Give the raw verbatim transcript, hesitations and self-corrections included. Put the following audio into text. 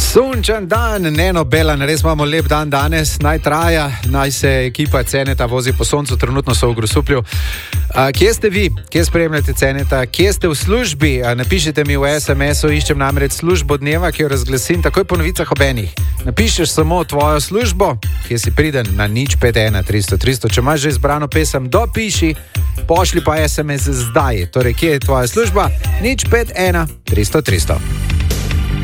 Sončen dan, Neno Belan, res imamo lep dan danes, naj traja, naj se ekipa Ceneta vozi po soncu, trenutno so v Grosuplju. A, kje ste vi, kje spremljate Ceneta, kje ste v službi? A, napišite mi v es em esu, iščem namreč službo dneva, ki jo razglasim takoj po novicah ob enih. Napišeš samo tvojo službo, kje si priden na nič pet ena tristo tristo. Če imaš že izbrano pesem, dopiši, pošli pa es em es zdaj. Torej, kje je tvoja služba? nič pet ena tristo tristo.